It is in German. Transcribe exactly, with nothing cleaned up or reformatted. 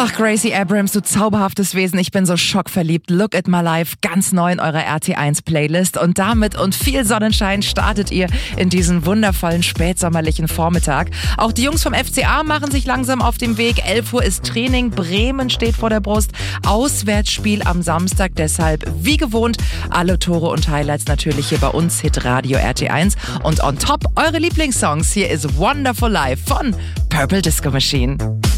Ach, Gracie Abrams, du zauberhaftes Wesen, ich bin so schockverliebt. Look at my life, ganz neu in eurer R T eins Playlist. Und damit und viel Sonnenschein startet ihr in diesen wundervollen spätsommerlichen Vormittag. Auch die Jungs vom F C A machen sich langsam auf den Weg. elf Uhr ist Training, Bremen steht vor der Brust. Auswärtsspiel am Samstag, deshalb wie gewohnt alle Tore und Highlights natürlich hier bei uns, Hitradio R T eins. Und on top eure Lieblingssongs. Hier ist Wonderful Life von Purple Disco Machine.